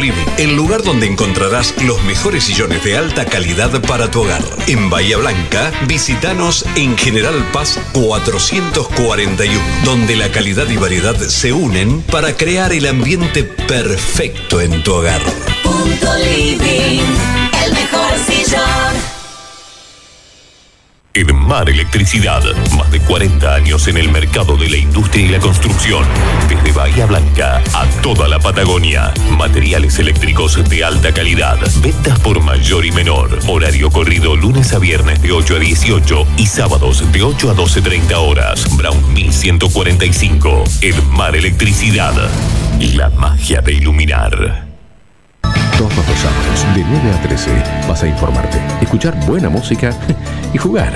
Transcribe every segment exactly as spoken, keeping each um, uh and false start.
Living, el lugar donde encontrarás los mejores sillones de alta calidad para tu hogar. En Bahía Blanca, visítanos en General Paz cuatrocientos cuarenta y uno, donde la calidad y variedad se unen para crear el ambiente perfecto en tu hogar. Punto Living, el mejor sillón. Edmar Electricidad, más de cuarenta años en el mercado de la industria y la construcción. Desde Bahía Blanca a toda la Patagonia. Materiales eléctricos de alta calidad. Ventas por mayor y menor. Horario corrido lunes a viernes de ocho a dieciocho y sábados de ocho a doce treinta horas. Brown mil ciento cuarenta y cinco. Edmar Electricidad. La magia de iluminar. Todos los sábados, de nueve a trece, vas a informarte, escuchar buena música y jugar.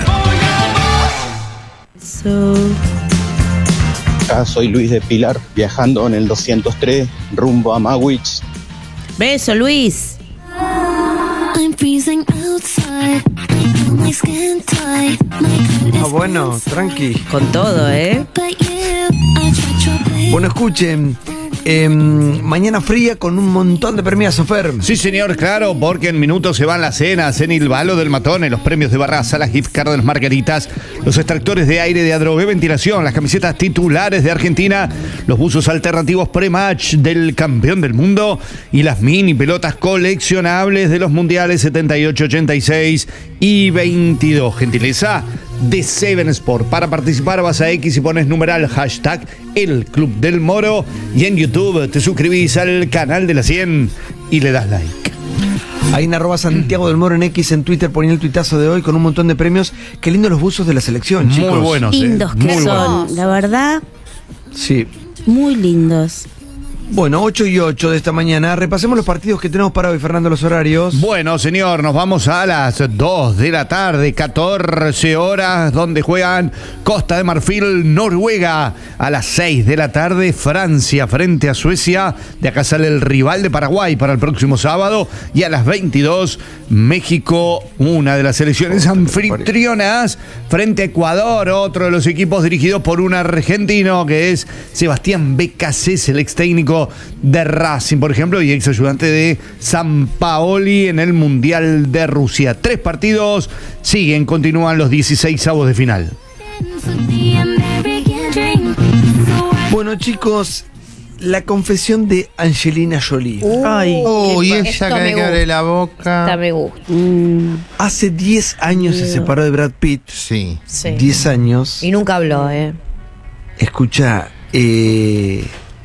Acá soy Luis de Pilar, viajando en el doscientos tres, rumbo a Mawich. Beso, Luis. Ah, bueno, tranqui. Con todo, ¿eh? Bueno, escuchen. Eh, mañana fría con un montón de premios, Fer. Sí, señor, claro, porque en minutos se van las cenas en el Balo del Matón, los premios de Barraza, las gift cards de las Margaritas, los extractores de aire de Adrogué Ventilación, las camisetas titulares de Argentina, los buzos alternativos pre-match del campeón del mundo y las mini pelotas coleccionables de los mundiales setenta y ocho, ochenta y seis y veintidós. Gentileza de Seven Sport. Para participar vas a X y pones numeral hashtag El Club del Moro y en YouTube te suscribís al canal de la cien y le das like. Ahí en arroba Santiago del Moro en X, en Twitter ponía el tuitazo de hoy con un montón de premios. Qué lindo los buzos de la selección, chicos. Muy buenos. Lindos eh. que Muy son, buenos. la verdad, Sí. muy lindos. Bueno, ocho y ocho de esta mañana. Repasemos los partidos que tenemos para hoy, Fernando, los horarios. Bueno, señor, nos vamos a las dos de la tarde, catorce horas, donde juegan Costa de Marfil, Noruega. A las seis de la tarde, Francia frente a Suecia. De acá sale el rival de Paraguay para el próximo sábado. Y a las veintidós, México, una de las selecciones anfitrionas, frente a Ecuador, otro de los equipos dirigidos por un argentino que es Sebastián Becasés, el ex técnico de Racing, por ejemplo, y ex ayudante de Sampaoli en el Mundial de Rusia. Tres partidos siguen, continúan los dieciseisavos de final. Bueno, chicos, la confesión de Angelina Jolie. Ay, Uy, esto ella que me que abre gusta. la boca. Esta me gusta. Mm, Hace diez años se separó de Brad Pitt. Sí. sí. diez años. Y nunca habló, ¿eh? Escucha, eh,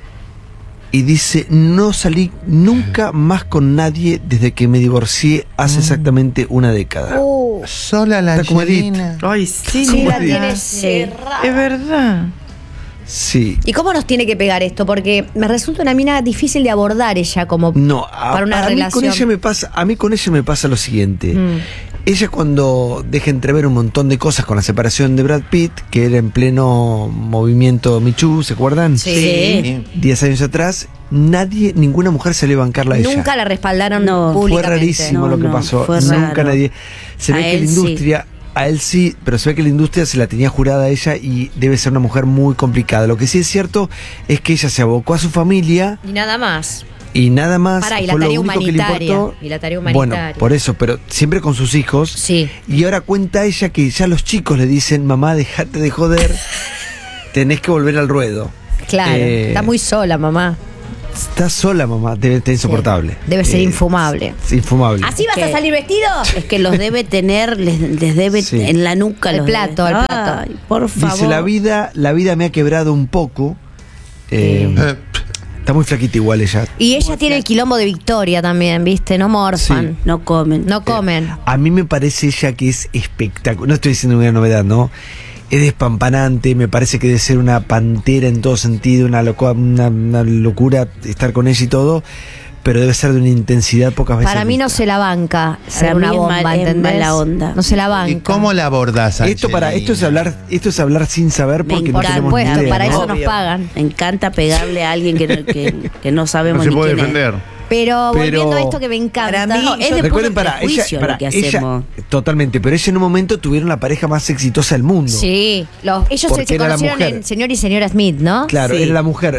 y dice, no salí nunca más con nadie desde que me divorcié hace exactamente una década. Uh, Sola la Está como Angelina. Ay, sí, sí, la Edith. tiene cerrada. es verdad. Sí. ¿Y cómo nos tiene que pegar esto? Porque me resulta una mina difícil de abordar ella como No, a, para una a mí relación. con ella me pasa, a mí con ella me pasa lo siguiente. Mm. Ella cuando deja entrever un montón de cosas con la separación de Brad Pitt, que era en pleno movimiento Me Too, ¿se acuerdan? Sí. Diez años atrás, nadie, ninguna mujer se le iba a bancarla a ella. Nunca la respaldaron No, Fue públicamente. rarísimo No, lo que no, pasó. fue Nunca raro. nadie. Se A ve que él la sí. industria, a él sí, pero se ve que la industria se la tenía jurada a ella y debe ser una mujer muy complicada. Lo que sí es cierto es que ella se abocó a su familia Y nada más. y nada más. Pará, y la fue lo tarea único que le humanitaria. importó. Y la tarea Bueno, humanitaria. por eso, pero siempre con sus hijos. Sí. Y ahora cuenta ella que ya los chicos le dicen, mamá, dejate de joder, tenés que volver al ruedo. Claro. Eh, Está muy sola, mamá. Está sola, mamá, debe ser insoportable. Debe ser Eh, infumable. es infumable. ¿Así vas que- a salir vestido? Es que los debe tener, les, les debe Sí. en la nuca. El los plato, debe. el plato. Ay, por favor. Dice, la vida, la vida me ha quebrado un poco. Eh, Eh, Está muy flaquita igual ella. Y ella tiene el quilombo de Victoria también, ¿viste? No morfan. Sí. No comen. No comen. A mí me parece ella que es espectacular. No estoy diciendo una novedad, ¿no? Es despampanante, me parece que debe ser una pantera en todo sentido, una, loco, una, una locura estar con ella y todo, pero debe ser de una intensidad pocas veces. Para mí no vista. se la banca ser Para una mí es bomba, mal- es ¿entendés? mala onda. No se la banca. ¿Y cómo la abordás, Esto para esto es hablar, esto es hablar sin saber Me porque no Por encanta, tenemos ni supuesto, idea, para ¿no? eso nos pagan. Me encanta pegarle a alguien que no, que, que no sabemos No se ni puede quién es. defender. Pero, Pero- volviendo a esto que me encanta. Para mí, no, es de Recuerden, puro para ella, prejuicio para lo que ella- hacemos. totalmente, pero ella en un momento tuvieron la pareja más exitosa del mundo. Sí, los, ellos se, Porque se era la conocieron mujer. en Señor y Señora Smith, ¿no? Claro, Sí. era la mujer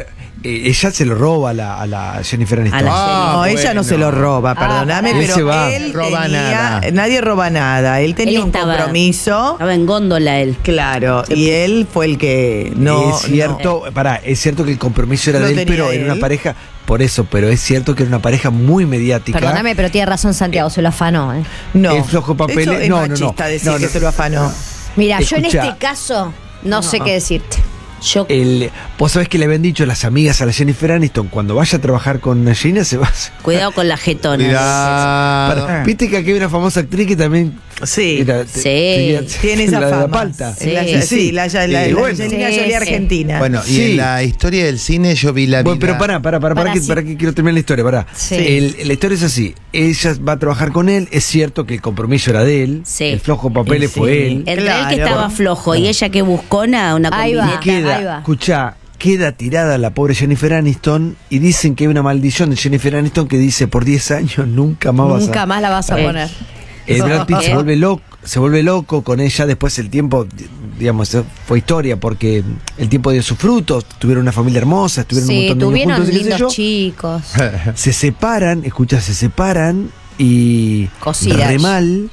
eh, ella se lo roba a la, a la Jennifer Aniston. A la Ah, no, Jennifer. ella no se lo roba, perdóname, pará. Él se pero va. él Roba tenía, nada. nadie roba nada. Él tenía Él un estaba- compromiso, Estaba en góndola él. claro, y él fue el que no. es cierto, pará, es cierto que el compromiso era Lo de él, tenía pero era una él. pareja, por eso, pero es cierto que era una pareja muy mediática. Perdóname, pero tiene razón Santiago, se lo afanó. ¿eh? No, El flojo papel- Eso es no, no, no. machista decir No, que no. se lo afanó. Mira, yo en Escuchá. este caso no, sé qué decirte. Yo El, vos sabés que le habían dicho las amigas a la Jennifer Aniston, cuando vaya a trabajar con Gina se va a... cuidado con la jetona. Cuidado. Para- Viste que aquí hay una famosa actriz que también Sí. era- Sí. tenía- Tiene esa la de la fama. palta. Sí. La- Y sí, la, la, la, y la bueno. Angelina Sí, Jolie sí. argentina. Bueno, y Sí. en la historia del cine yo vi la Bueno, vida. pero pará, pará, pará, pará, Pará, que, sí. pará que quiero terminar la historia, pará. Sí. El- la historia es así, ella va a trabajar con él, es cierto que el compromiso era de él, Sí. el flojo papeles Sí. fue él. Entre él Claro. que estaba flojo y ella que buscona, una Ahí va. combineta. Queda, ahí va. escuchá, queda tirada la pobre Jennifer Aniston y dicen que hay una maldición de Jennifer Aniston que dice por diez años nunca más vas a... Nunca más la vas a Eh. poner. El Brad Pitt se ¿Eh? vuelve loco, se vuelve loco con ella, después el tiempo, digamos, fue historia porque el tiempo dio sus frutos, tuvieron una familia hermosa, estuvieron un Sí, montón de años tuvieron juntos, y qué sé yo. lindos chicos. Se separan, escucha, se separan y Cosidas. re mal.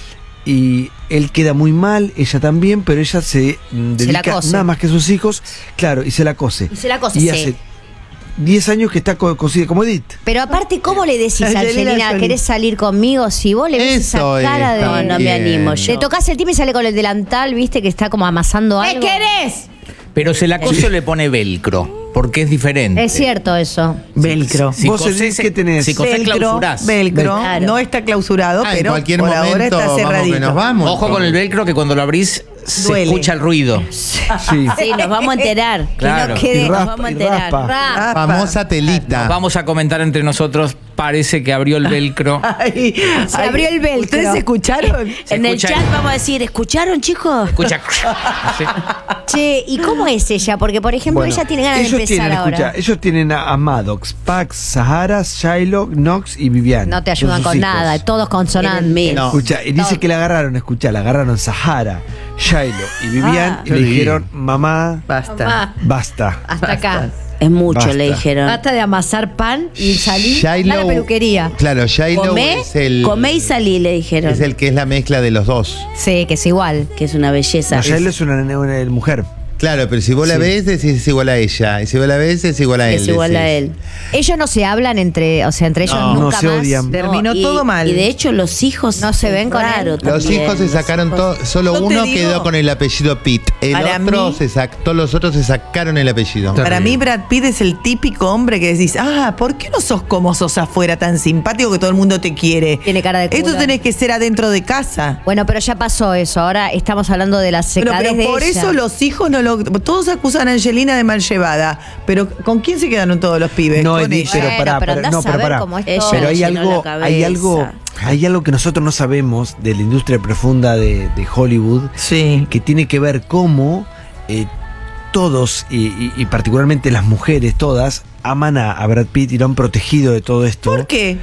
Y él queda muy mal, ella también, pero ella se mm, Se la dedica cose. nada más que a sus hijos, claro, y se la cose. Y se la cose, Y sí. hace diez años que está co- cosida como Edith. Pero aparte, ¿cómo le decís a Angelina Angelina, Jolie. querés salir conmigo? Si vos le ves Eso esa cara es, de... No, no me Bien. animo Te yo. tocas el timbre y sale con el delantal, viste, que está como amasando algo. ¿Qué querés? Pero se la coso le pone velcro, porque es diferente. Es cierto eso. Velcro. Si Vos, cosés- Edith, ¿qué tenés? Si cosés Velcro, clausurás. velcro, Claro. no está clausurado, Ah, en pero cualquier por ahora momento está vamos cerradito. que nos vamos. Ojo con el velcro que cuando lo abrís se Duele. escucha el ruido. Sí. Sí, nos vamos a enterar. Claro. Que no quede, Y nos raspa, vamos a y enterar. raspa. Ra. Famosa telita. Nos vamos a comentar entre nosotros. Parece que abrió el velcro. Ay, Se ay, abrió el velcro. ¿Ustedes escucharon? Se En el escucha chat el- vamos a decir, ¿escucharon, chicos? Escucha. Sí. Che, ¿y cómo es ella? Porque, por ejemplo, Bueno, ella tiene ganas de ellos empezar tienen, ahora. escucha, ellos tienen a, a Maddox, Pax, Sahara, Shiloh, Knox y Vivian. No te Son ayudan sus con hijos. nada, todos consonantes. Tienen No. Escucha, y dice que la agarraron, escucha, la agarraron Sahara, Shiloh y Vivian Ah. y le Sí. dijeron, mamá, Basta. Mamá, basta. hasta acá. Es mucho, Basta. le dijeron. Basta de amasar pan y salir a la Shiloh- peluquería. Claro, Shiloh Comé, es el, comé y salí, le dijeron. es el que es la mezcla de los dos. Sí, que es igual. Que es una belleza. No, Shiloh es una, una- una mujer. Claro, pero si vos la Sí. ves, decís es igual a ella. Y si vos la ves, es igual a él. Es igual a decís. él. Ellos no se hablan entre, o sea, entre ellos No, nunca no se más. odian. Terminó y- todo mal. Y de hecho los hijos No se ven con raro él. Los también. hijos se Los sacaron hijos- todo, solo Yo te uno digo- quedó con el apellido Pitt. El Para otro mí- se sacó, todos los otros se sacaron el apellido. Para mí Brad Pitt es el típico hombre que decís, ah, ¿por qué no sos como sos afuera tan simpático que todo el mundo te quiere? Tiene cara de Esto culo. tenés que ser adentro de casa. Bueno, pero ya pasó eso. Ahora estamos hablando de la Pero, secadez pero de por ella. eso los hijos no lo... Todos acusan a Angelina de mal llevada. Pero ¿con quién se quedaron todos los pibes? No, con Edith, ella. pero Bueno, pará, pero pará, andá no, a pero saber pará. cómo es Ella todo. Pero hay le llenó algo, la hay algo, cabeza. hay algo que nosotros no sabemos de la industria profunda de, de Hollywood, Sí. que tiene que ver cómo eh, todos, y, y- y particularmente las mujeres todas, aman a, a Brad Pitt y lo han protegido de todo esto. ¿Por qué?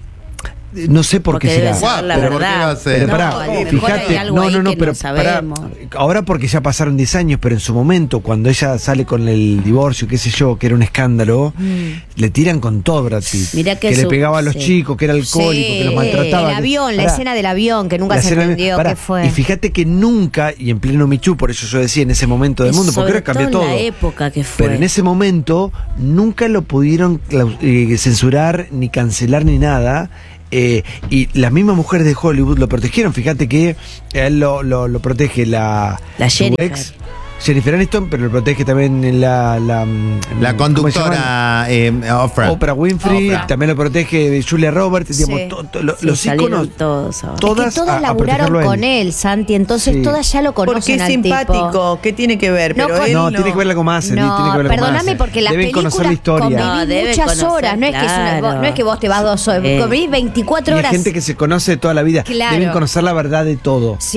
No sé por Porque qué debe será. ser la Pero ¿por qué verdad. va a ser? Pero No, pará, a lo mejor fíjate, hay algo no, ahí no, no, que pero no pará, sabemos. ahora porque ya pasaron diez años, pero en su momento, cuando ella sale con el divorcio, qué sé yo, que era un escándalo, le tiran con todo a Brad Pitt. Mirá que que le su- pegaba a los sí. chicos, que era alcohólico, Sí, que los maltrataba. el que- avión, la Pará. escena del avión, que nunca La se escena- entendió pará, qué fue. Y fíjate que nunca, y en pleno Me Too, por eso yo decía en ese momento del Y mundo, porque sobre ahora cambió todo todo. en la época que fue. Pero en ese momento nunca lo pudieron clau- eh, censurar, ni cancelar, ni nada. Eh, y las mismas mujeres de Hollywood lo protegieron. Fíjate que a él lo, lo, lo protege la, La su Jennifer. ex, Jennifer Aniston, pero lo protege también la la, La ¿cómo se llama? conductora eh, Oprah. Oprah Winfrey, Oprah. también lo protege Julia Roberts, Sí. digamos, to- to- lo- Sí, los salieron íconos, todos ahora. todas, es que todas a- a laburaron protegerlo a con él, Santi, entonces Sí. todas ya lo conocen Porque es al simpático. tipo. ¿Qué tiene que ver? No, Pero con- él No, no, tiene que ver algo más, Edith, No, tiene que ver algo perdóname más. porque las Deben conocer la películas historia. convivís No, debe muchas conocer, horas, no es, que es una- claro. no es que vos te vas dos horas, Eh. convivís Y veinticuatro hay horas. gente que se conoce de toda la vida. Claro. Deben conocer la verdad de todo. Sí.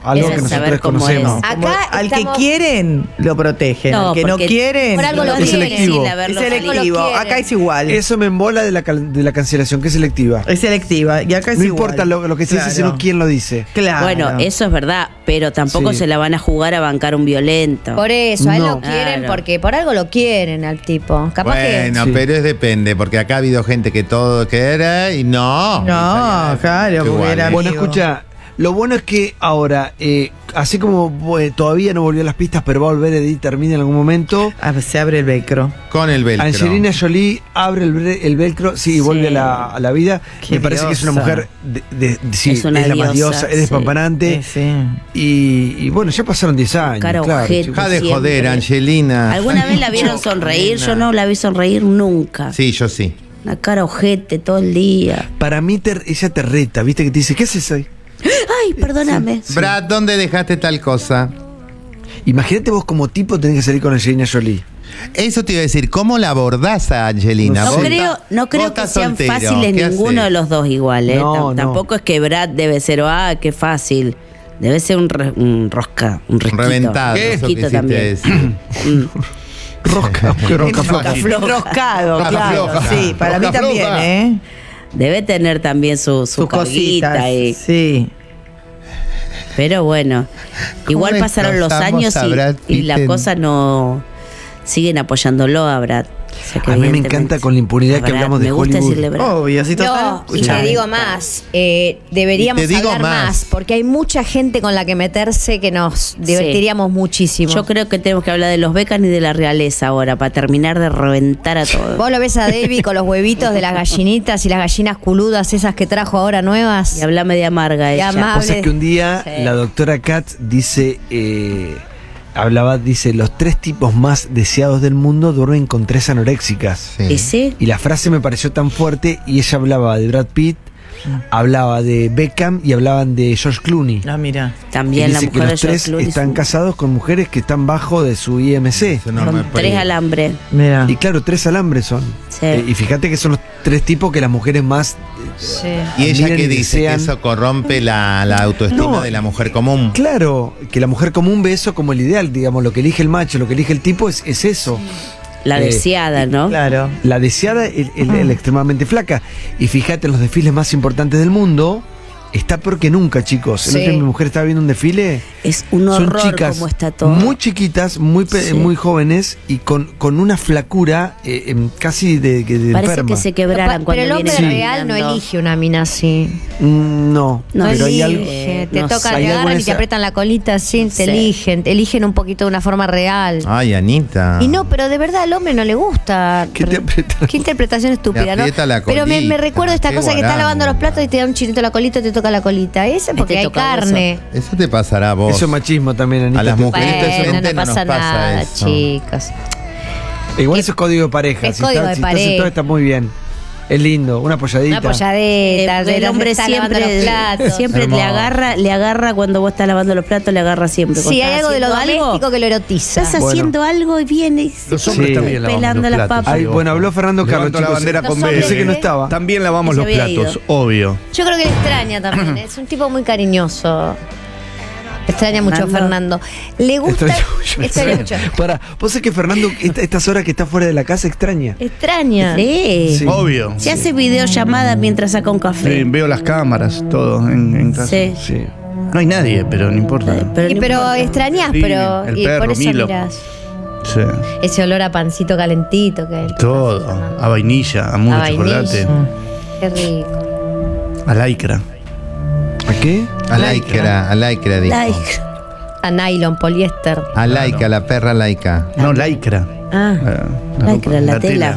algo Es que nosotros saber cómo desconocemos. es. Como Acá al estamos- que quieren, lo protegen. No, al que no porque quieren, por algo lo lo Es quieren. selectivo. Sin Es haberlo selectivo. quieren. Acá es igual. Eso me embola de la, cal- de la cancelación, que es selectiva. Es selectiva. Y acá es No igual. importa lo, lo que se dice, Claro. sino quién lo dice. Claro. Bueno, eso es verdad, pero tampoco Sí. se la van a jugar a bancar un violento. Por eso, a él No. lo quieren Claro. porque por algo lo quieren al tipo. Capaz Bueno, Sí. pero es depende, porque acá ha habido gente que todo que era y no. No, Y salía claro, porque igual, era ¿eh? Bueno, amigo. escucha, lo bueno es que ahora, eh, así como bueno, todavía no volvió a las pistas, pero va a volver Edith termina en algún momento. Ah, se abre el velcro. Con el velcro. Angelina Jolie abre el, bre- el velcro, sí, y vuelve a la, a la vida. Qué Me parece que es una diosa. mujer, de, de- de- sí, Es es, una la más diosa, diosa, es sí. despampanante. Sí, sí. Y, y bueno, ya pasaron diez años. Cara claro, ojete. chicos. Deja de Siempre. joder, Angelina. ¿Alguna vez la vieron sonreír? Yo no la vi sonreír nunca. Sí, yo sí. Una cara ojete todo el día. Para mí, te- ella te reta, ¿viste? Que te dice, ¿qué haces hoy? Ay, perdóname. Brad, ¿dónde dejaste tal cosa? Imagínate vos como tipo tenés que salir con Angelina Jolie. Eso te iba a decir, ¿cómo la abordás a Angelina? No Vos creo, estás- no vos creo que estás sean soltero, fáciles ¿qué ninguno haces? de los dos igual, ¿eh? No, Tam- no. Tampoco es que Brad debe ser, ah, qué fácil. Debe ser un, re- un rosca, un risquito. Reventado, Un eso risquito quisiste también. decir. Mm. Rosca, qué rosca Roca fácil. floja. Roscado, Roca claro. floja. Sí, para Roca mí también, floja. ¿eh? Debe tener también su, su Sus carguita cositas. y- Sí. Pero bueno, igual pasaron los destrozamos años a Brad y, y Pitt la en- cosa no... Siguen apoyándolo a Brad. O sea que A mí me evidentemente- encanta con la impunidad a que Brad, hablamos de me gusta Hollywood. decirle Brad. Obvio, si total. No, y escuchá. te digo más, eh, deberíamos Y te digo hablar más. más. porque hay mucha gente con la que meterse que nos divertiríamos muchísimo. Yo creo que tenemos que hablar de los Beckham y de la realeza ahora, para terminar de reventar a todos. Vos lo ves a David con los huevitos de las gallinitas y las gallinas culudas, esas que trajo ahora nuevas. Y hablame de amarga Y ella. amable. Vos sabés que un día Sí. la doctora Katz dice, eh, hablaba, dice, los tres tipos más deseados del mundo duermen con tres anoréxicas. ¿Y sí? Y la frase me pareció tan fuerte y ella hablaba de Brad Pitt, hablaba de Beckham y hablaban de George Clooney. Ah, mira. Y También la dice que mujer de los George tres Clooney están son- casados con mujeres que están bajo de su I M C. Eso no me son tres parece. alambres. Mira. Y claro, tres alambres son. Sí. Eh, y fíjate que son los tres tipos que las mujeres más... Sí. Y ella admiran que y dice desean. que eso corrompe la, la autoestima No. de la mujer común. Claro, que la mujer común ve eso como el ideal, digamos, lo que elige el macho, lo que elige el tipo es, es eso. La Eh, deseada, ¿no? Claro. La deseada, el, el- el extremadamente flaca. Y fíjate, en los desfiles más importantes del mundo, está peor que nunca, chicos. El Sí. otro día mi mujer estaba viendo un desfile. Es un Son horror chicas como está todo. muy chiquitas, muy, pe- Sí. muy jóvenes y con, con una flacura eh, em, casi de, de Parece enferma. que se quebraran Pero cuando el hombre vienen real no caminando. elige una mina así. Mm, No, No pero hay algo. elige. Te no tocan, sé. Hay te algo en agarran y te esa- aprietan la colita así, te Sí. eligen. Te eligen un poquito de una forma real. Ay, Anita. Y no, pero de verdad al hombre no le gusta. ¿Qué te aprietan? Qué interpretación estúpida, Te ¿no? aprieta la Pero me, me colita, recuerdo esta qué cosa que está guarango. lavando los platos y te da un chinito en la colita y te toca la colita. Eso es porque te hay toca carne. Eso te pasará a vos. Eso es machismo también, Anita. A las Te- mujeres Bueno, Gente, no no nos pasa pasa nada, eso. chicos. Igual eso es código de pareja. Es si código está, de si estás pareja. sentado está muy bien. Es lindo, una apoyadita. Una apoyadeta, Eh, de el los hombre que está lavando siempre, los platos. siempre le Hermoso. agarra, le agarra cuando vos estás lavando los platos, le agarra siempre. Sí, Cuando hay estás algo de lo haciendo algo, doméstico que lo erotiza. Estás Bueno. haciendo algo y viene y se Los hombres Sí. también lavamos pelando los las platos. papas. Ay, sí, bueno, ojo. habló Fernando Carlos, Levanto la chicos. bandera Los con hombres B. Pensé que no estaba. También lavamos Se los había platos, ido. obvio. Yo creo que le extraña también. Es un tipo muy cariñoso. Extraña mucho a Fernando. Fernando. Le gusta. Extraña mucho. Extraña mucho. Para, vos sabés que Fernando, esta- estas horas que está fuera de la casa, extraña. Extraña. Sí. Sí. Obvio. Se hace videollamada mientras saca un Sí, café. veo las cámaras, todo en, en casa. Sí. Sí. No hay nadie, pero no importa. Pero, Y no pero importa. extrañas, Sí, pero. el y perro, por eso Milo. mirás. Sí. Ese olor a pancito calentito que Todo. A vainilla, a mousse A de vainilla. chocolate, Qué rico. a lycra. ¿A qué? A Laika, a Laika dijo. Like. A nylon, poliéster. A Laika, la perra Laika. No, lycra. Ah, Eh, lycra, la tela.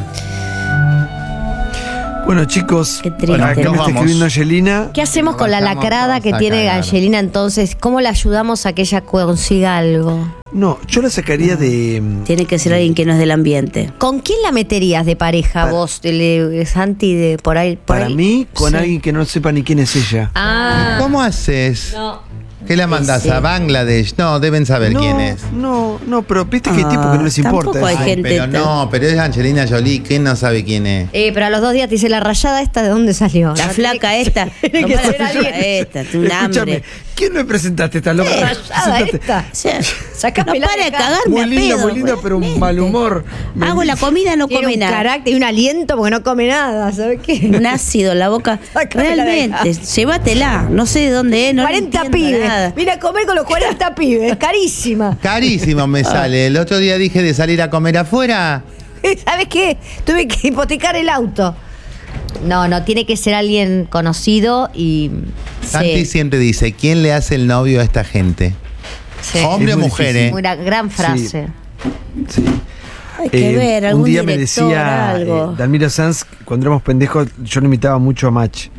Bueno, chicos, Qué triste. acá Bueno, me nos está vamos. escribiendo Angelina. ¿Qué hacemos con la Vamos lacrada todos que a tiene cagar. Angelina entonces? ¿Cómo la ayudamos a que ella consiga algo? No, yo la sacaría de. Tiene que ser alguien que no es del ambiente. ¿Con quién la meterías de pareja Para- vos, de, de Santi, de por ahí? Por Para ahí? mí, con Sí. alguien que no sepa ni quién es ella. Ah. ¿Cómo haces? No. ¿Qué la mandás Sí. a Bangladesh? No, deben saber no, quién es. No, no, pero viste que hay Ah, tipos que no les importa. tampoco hay eso. Ay, gente pero tan- no, pero es Angelina Jolie. ¿Quién no sabe quién es? Eh, pero a los dos días te dice la rayada esta, ¿de dónde salió? La No, flaca tiene esta. tiene que ¿Cómo ser la flaca alguien. esta? Es un Escúchame, hambre. ¿quién me presentaste esta loca? Eh, rayada Presentaste- esta. O sea, Sacámela no para de de acá. cagarme Muy a linda, pedo, muy linda, pero un realmente. mal humor. Hago la comida, no Tiene come un nada. carácter y un aliento porque no come nada, ¿sabes qué? Un ácido en la boca. Sácamela de Realmente, acá. llévatela. No sé de dónde es, no le cuarenta entiendo pibes. nada. Mira a comer con los cuarenta pibes. Carísima. Carísimo me sale. El otro día dije de salir a comer afuera. ¿Sabes qué? Tuve que hipotecar el auto. No, no, tiene que ser alguien conocido y. Santi siempre dice, ¿quién le hace el novio a esta gente? Sí. Hombre Es o muy mujer, difícil. ¿eh? Una gran frase. Sí. Hay que Eh, ver, algún un día me director, decía algo. eh, Dalmiro Sanz, cuando éramos pendejos, yo lo imitaba mucho a Match.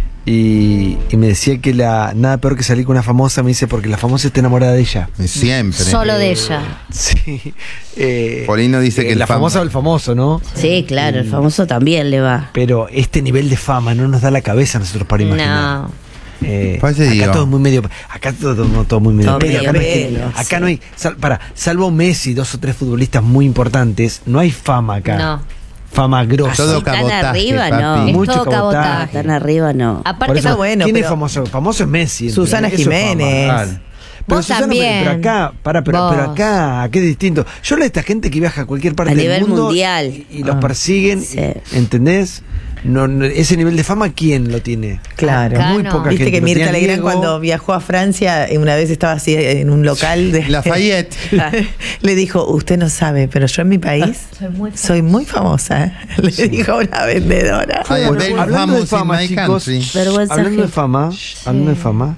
Y, y me decía que la nada peor que salir con una famosa, me dice, porque la famosa está enamorada de ella. Siempre. Solo de ella. Sí. Eh, Polino dice eh, que el la fam- famosa o el famoso, ¿no? Sí, claro, el famoso también le va. Pero este nivel de fama no nos da la cabeza a nosotros para imaginar. No. Eh, Por eso acá digo. todo es muy medio. Acá todo, todo, todo muy medio. Todo pelo. medio Acá, no, es que- pelo, acá sí. no hay. Sal, para, salvo Messi, dos o tres futbolistas muy importantes, no hay fama acá. No. Fama grosa. Todo Así tan cabotaje, arriba, papi. no. Es Mucho todo cabotaje. cabotaje. Tan arriba no. Aparte, Por eso, no, bueno, ¿quién pero- es famoso? Famoso es Messi. Susana ¿entendés? Eso es fama. Jiménez. Claro. Pero Vos Susana, también. Pero acá, para, pero, Vos. pero acá, qué distinto. Yo hablo de esta gente que viaja a cualquier parte A del nivel mundo mundial. y, y los Ah. persiguen, Sí. ¿entendés? No, no, ese nivel de fama, ¿quién lo tiene? Claro. Acá Muy no. poca Viste gente. que Lo Mirta tenía Legrand Diego. cuando viajó a Francia, eh, una vez estaba así en un local de Lafayette. le dijo, usted no sabe, pero yo en mi país soy muy famosa, ¿eh?". Le dijo una vendedora. I am Bueno, very hablando de famous in fama, my chicos, country. Vergüenza hablando de ajena. fama, hablando de fama,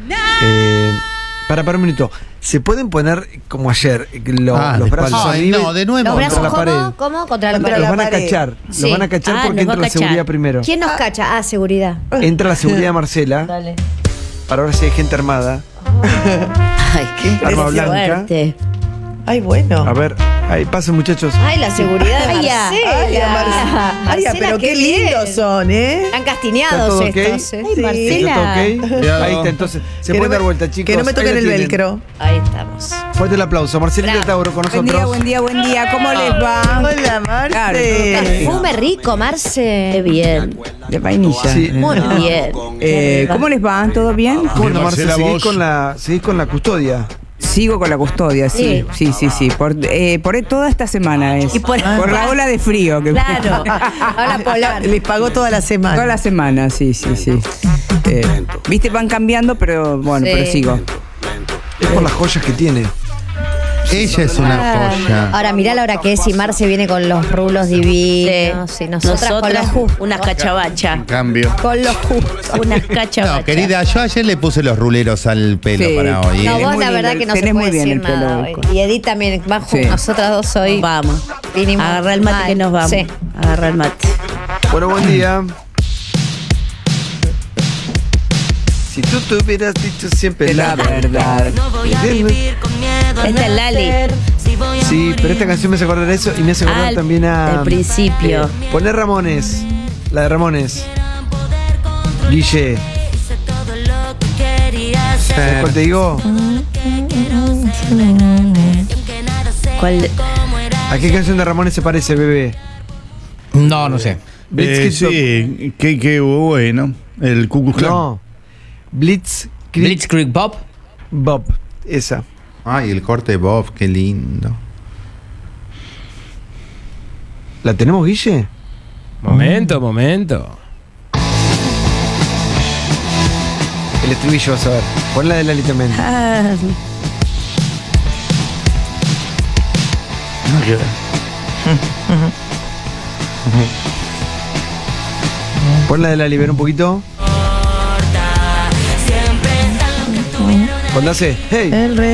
eh, para, para un minuto, ¿se pueden poner como ayer lo- Ah, los de brazos espalda. Ay, arriba? no, de nuevo. ¿Los brazos Contra la cómo? pared. ¿Cómo? Contra la Contra pared. Los van a pared. cachar, Sí. los van a cachar Ah, porque los va entra a la cachar. seguridad primero. ¿Quién nos cacha? Ah, seguridad. Entra la seguridad Marcela, Dale. para ver si hay gente armada, Ay, qué arma blanca. fuerte. Ay, bueno. A ver, ahí pasen muchachos. Ay, la seguridad de Ay, ya. Marcela. Ay, a Mar- Ay, Marcela, pero qué bien. lindos son, ¿eh? Están ¿Está castineados todo ok? estos. ¿eh? Ay, Sí. Marcela. ¿Está todo ok? Cuidado. Ahí está, entonces, se Que pueden no dar me- vuelta, chicos. Que no me Ahí toquen lo el tienen. velcro. Ahí estamos. Fuerte el aplauso. Marcelita Bravo. Tauro con nosotros. Buen día, buen día, buen día. ¿Cómo les va? Hola, Marce. Claro, todo Perfume rico, Marce. Qué bien. De vainilla. Sí. Muy bien. Eh, ¿Cómo les va? ¿Todo bien? ¿Cómo anda, Marce? Marcela, ¿Seguís vos. con, la, ¿Seguís con la custodia? Sigo con la custodia, sí. Sí, sí, sí. Por, eh, por toda esta semana es. Y por- por la ola de frío. Que Claro. Ahora polar. Les pagó toda la semana. Toda la semana, sí, sí, sí. Eh, Viste, van cambiando, pero bueno, Sí. pero sigo. Es por las joyas que tiene. Ella es una joya. Ahora mirá la hora que es y Marce viene con los rulos divinos. Sí. Y nosotras, con los justos. unas cachabacha. Cambio. Con los justos. Unas cachabacha. No, querida, yo ayer le puse los ruleros al pelo Sí. para hoy. No, ¿eh? vos muy la verdad lindo, que no se tenés puede muy bien decir el pelo nada hoy. hoy. Y Edith también, va Sí. nosotras dos hoy. Vamos. Vinimos Agarra el mate mal. que nos vamos. Sí. Agarra el mate. Bueno, buen día. Si tú te hubieras dicho siempre La verdad. Esta es Lali. Sí, pero esta canción me hace acordar eso y me hace acordar Ah, el- también a. el principio. eh, poner Ramones. La de Ramones. Guille. ¿Sabes cuál te digo? ¿Cuál de- ¿A qué canción de Ramones se parece, bebé? No, no sé. Eh, Blitzkrieg sí, que, que bueno. El Ku Klux Klan. No. Blitzkrieg Blitzkrieg Bob. Bob. Esa. Ay, el corte de Bob, qué lindo. ¿La tenemos, Guille? Momento, momento. El estribillo, vas a ver. Ponla de Lali también. Ah, Ponla de Lali, ver un poquito. Cuando hace, hey. El rey